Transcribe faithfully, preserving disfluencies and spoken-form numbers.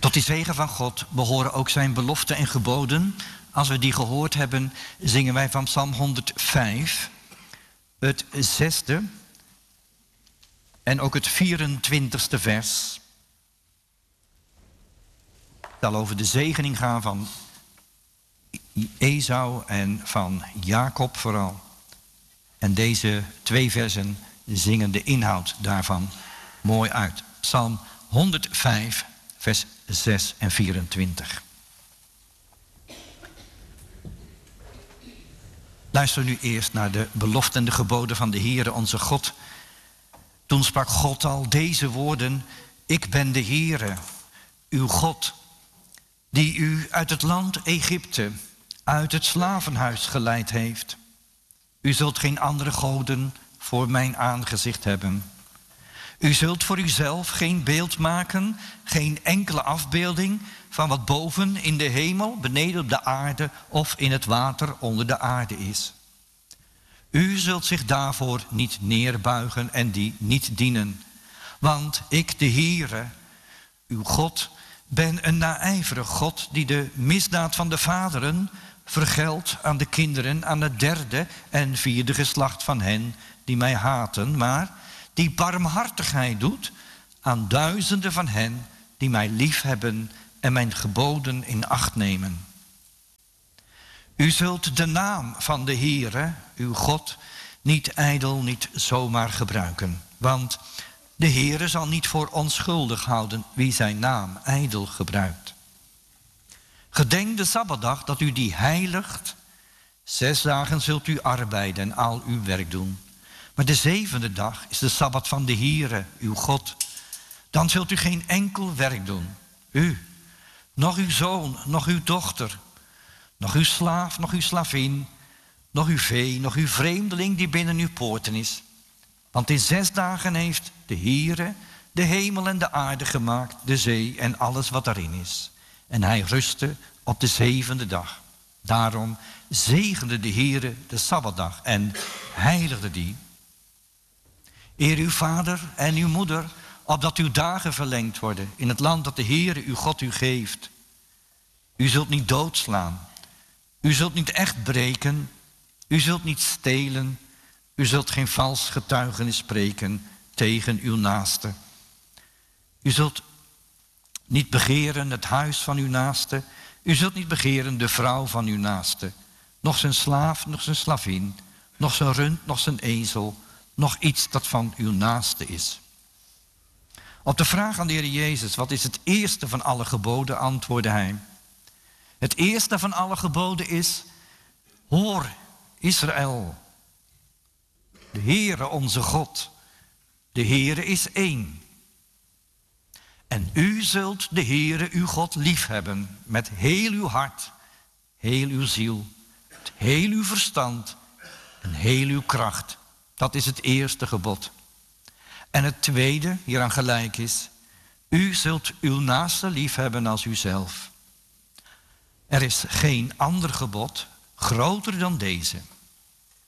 Tot die zegen van God behoren ook zijn beloften en geboden. Als we die gehoord hebben, zingen wij van Psalm honderdvijf, het zesde en ook het vierentwintigste vers. Het zal over de zegening gaan van Esau en van Jacob vooral. En deze twee versen zingen de inhoud daarvan mooi uit. Psalm honderdvijf, vers zes en vierentwintig. Luister nu eerst naar de beloften en de geboden van de Heere onze God. Toen sprak God al deze woorden: ik ben de Heere, uw God, die u uit het land Egypte, uit het slavenhuis geleid heeft. U zult geen andere goden voor mijn aangezicht hebben. U zult voor uzelf geen beeld maken, geen enkele afbeelding van wat boven in de hemel, beneden op de aarde of in het water onder de aarde is. U zult zich daarvoor niet neerbuigen en die niet dienen. Want ik, de Heere, uw God, ben een naijverig God die de misdaad van de vaderen vergeldt aan de kinderen, aan het derde en vierde geslacht van hen die mij haten, maar die barmhartigheid doet aan duizenden van hen die mij liefhebben en mijn geboden in acht nemen. U zult de naam van de Heere, uw God, niet ijdel, niet zomaar gebruiken. Want de Heere zal niet voor onschuldig houden wie zijn naam ijdel gebruikt. Gedenk de Sabbatdag dat u die heiligt. Zes dagen zult u arbeiden en al uw werk doen. Maar de zevende dag is de Sabbat van de Heere, uw God. Dan zult u geen enkel werk doen. U, nog uw zoon, nog uw dochter, nog uw slaaf, nog uw slavin, nog uw vee, nog uw vreemdeling die binnen uw poorten is. Want in zes dagen heeft de Heere de hemel en de aarde gemaakt, de zee en alles wat daarin is. En hij rustte op de zevende dag. Daarom zegende de Heere de Sabbatdag en heiligde die. Eer uw vader en uw moeder, opdat uw dagen verlengd worden in het land dat de Heere uw God u geeft. U zult niet doodslaan. U zult niet echt breken. U zult niet stelen. U zult geen vals getuigenis spreken tegen uw naaste. U zult niet begeren het huis van uw naaste. U zult niet begeren de vrouw van uw naaste. Nog zijn slaaf, nog zijn slavin. Nog zijn rund, nog zijn ezel. Nog iets dat van uw naaste is. Op de vraag aan de Heer Jezus, wat is het eerste van alle geboden, antwoordde hij. Het eerste van alle geboden is: hoor Israël, de Heere onze God, de Heere is één. En u zult de Heere uw God liefhebben met heel uw hart, heel uw ziel, met heel uw verstand en heel uw kracht. Dat is het eerste gebod. En het tweede, hieraan gelijk is: u zult uw naaste liefhebben als uzelf. Er is geen ander gebod groter dan deze.